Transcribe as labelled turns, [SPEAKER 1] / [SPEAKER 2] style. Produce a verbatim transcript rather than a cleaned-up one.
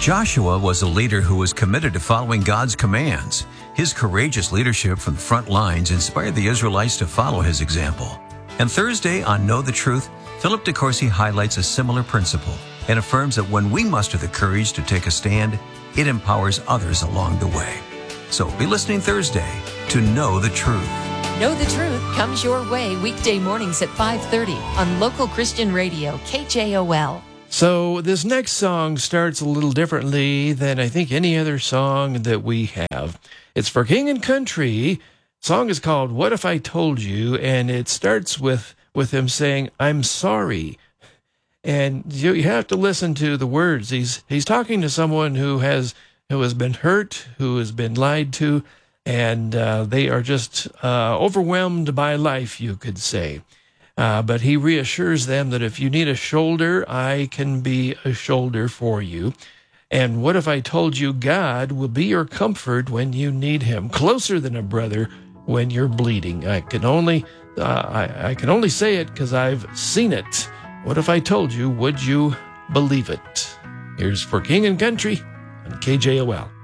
[SPEAKER 1] Joshua was a leader who was committed to following God's commands. His courageous leadership from the front lines inspired the Israelites to follow his example. And Thursday on Know the Truth, Philip DeCourcy highlights a similar principle and affirms that when we muster the courage to take a stand, it empowers others along the way. So be listening Thursday to Know the Truth.
[SPEAKER 2] Know the Truth comes your way weekday mornings at five thirty on local Christian radio, K J O L.
[SPEAKER 3] So this next song starts a little differently than I think any other song that we have. It's for King and Country. The song is called What If I Told You, and it starts with, with him saying, I'm sorry. And you, you have to listen to the words. He's he's talking to someone who has who has been hurt, who has been lied to, and uh, they are just uh, overwhelmed by life, you could say. Uh, but he reassures them that if you need a shoulder, I can be a shoulder for you. And what if I told you God will be your comfort when you need him, closer than a brother when you're bleeding? I can only uh, I, I can only say it because I've seen it. What if I told you, would you believe it? Here's for King and Country on K J O L.